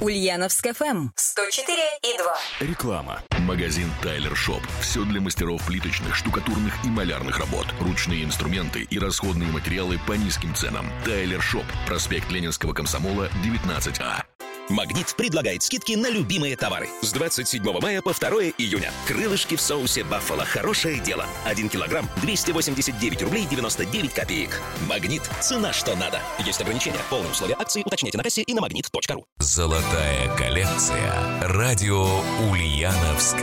Ульяновск ФМ 104,2. Реклама. Магазин Тайлер Шоп. Все для мастеров плиточных, штукатурных и малярных работ. Ручные инструменты и расходные материалы по низким ценам. Тайлер Шоп. Проспект Ленинского комсомола, 19А. «Магнит» предлагает скидки на любимые товары. С 27 мая по 2 июня. Крылышки в соусе «Баффало». Хорошее дело. 1 килограмм 289 рублей 99 копеек. «Магнит». Цена, что надо. Есть ограничения. Полные условия акции уточняйте на кассе и на magnet.ru. Золотая коллекция. Радио «Ульяновск